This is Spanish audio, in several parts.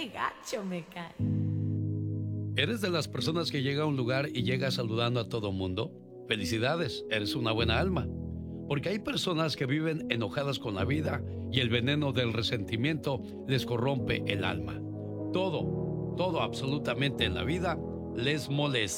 qué gacho me cae. ¿Eres de las personas que llega a un lugar y llega saludando a todo mundo? Felicidades, eres una buena alma. Porque hay personas que viven enojadas con la vida y el veneno del resentimiento les corrompe el alma. Todo absolutamente en la vida les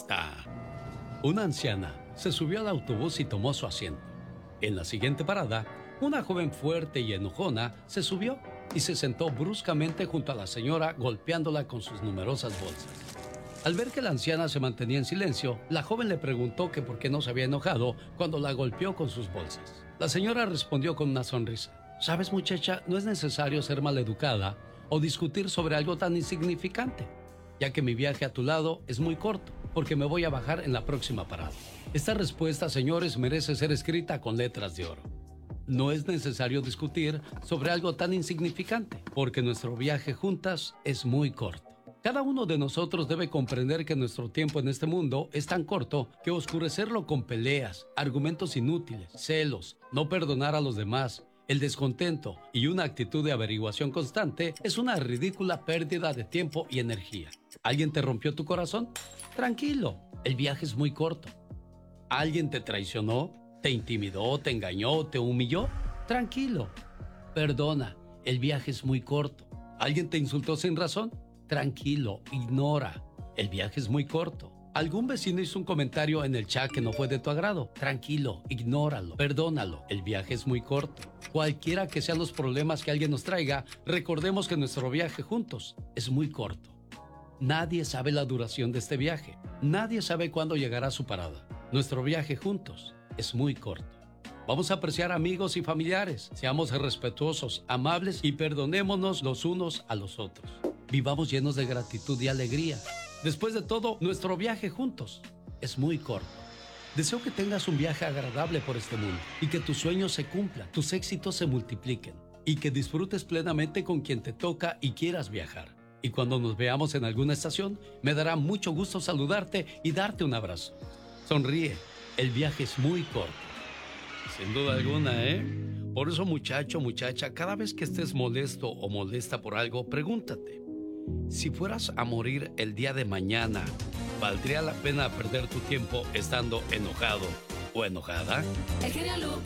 molesta. Una anciana se subió al autobús y tomó su asiento. En la siguiente parada, una joven fuerte y enojona se subió y se sentó bruscamente junto a la señora, golpeándola con sus numerosas bolsas. Al ver que la anciana se mantenía en silencio, la joven le preguntó que por qué no se había enojado cuando la golpeó con sus bolsas. La señora respondió con una sonrisa: «Sabes, muchacha, no es necesario ser maleducada o discutir sobre algo tan insignificante, ya que mi viaje a tu lado es muy corto, porque me voy a bajar en la próxima parada». Esta respuesta, señores, merece ser escrita con letras de oro. No es necesario discutir sobre algo tan insignificante, porque nuestro viaje juntas es muy corto. Cada uno de nosotros debe comprender que nuestro tiempo en este mundo es tan corto que oscurecerlo con peleas, argumentos inútiles, celos, no perdonar a los demás, el descontento y una actitud de averiguación constante es una ridícula pérdida de tiempo y energía. ¿Alguien te rompió tu corazón? Tranquilo, el viaje es muy corto. ¿Alguien te traicionó? ¿Te intimidó? ¿Te engañó? ¿Te humilló? Tranquilo, perdona, el viaje es muy corto. ¿Alguien te insultó sin razón? Tranquilo, ignora, el viaje es muy corto. ¿Algún vecino hizo un comentario en el chat que no fue de tu agrado? Tranquilo, ignóralo, perdónalo, el viaje es muy corto. Cualquiera que sean los problemas que alguien nos traiga, recordemos que nuestro viaje juntos es muy corto. Nadie sabe la duración de este viaje, nadie sabe cuándo llegará su parada. Nuestro viaje juntos es muy corto. Vamos a apreciar amigos y familiares, seamos respetuosos, amables y perdonémonos los unos a los otros. Vivamos llenos de gratitud y alegría. Después de todo, nuestro viaje juntos es muy corto. Deseo que tengas un viaje agradable por este mundo y que tus sueños se cumplan, tus éxitos se multipliquen y que disfrutes plenamente con quien te toca y quieras viajar. Y cuando nos veamos en alguna estación, me dará mucho gusto saludarte y darte un abrazo. Sonríe, el viaje es muy corto. Sin duda alguna, ¿eh? Por eso, muchacho, muchacha, cada vez que estés molesto o molesta por algo, pregúntate: si fueras a morir el día de mañana, ¿valdría la pena perder tu tiempo estando enojado o enojada? El genio Lucas.